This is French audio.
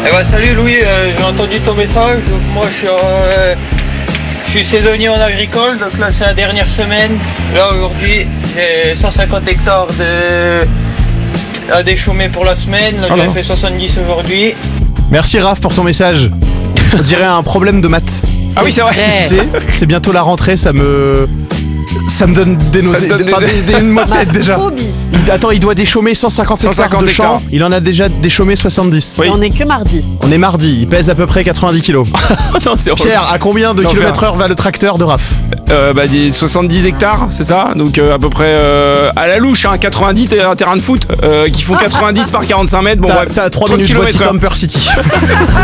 Salut Louis, j'ai entendu ton message. Donc moi je suis saisonnier en agricole, donc là c'est la dernière semaine. Là aujourd'hui j'ai 150 hectares à déchaumer pour la semaine. Là, j'avais fait 70 aujourd'hui. Merci Raph pour ton message. On dirait un problème de maths. Ah oui, c'est vrai. Tu sais, c'est bientôt la rentrée, ça me donne des nausées, des maux de tête déjà. Attends, il doit déchaumer 150 hectares de champs. Il en a déjà déchaumé 70. Oui. Et on est que mardi. On est mardi, il pèse à peu près 90 kilos. Non, c'est Pierre, à combien de kilomètres heure va le tracteur de Raph? Des 70 hectares, c'est ça. Donc à peu près à la louche, 90 terrains de foot qui font 90 par 45 mètres. Bon, t'as 3 minutes, voici Tom City.